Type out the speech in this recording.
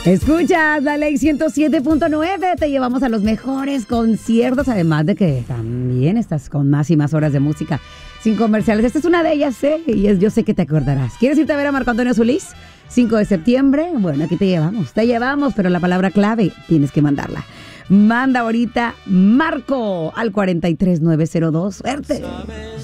Escuchas la Ley 107.9, te llevamos a los mejores conciertos, además de que también estás con más y más horas de música sin comerciales. Esta es una de ellas, y yo sé que te acordarás. ¿Quieres irte a ver a Marco Antonio Solís? 5 de septiembre, bueno, aquí te llevamos, pero la palabra clave tienes que mandarla. Manda ahorita Marco al 43902. ¡Suerte!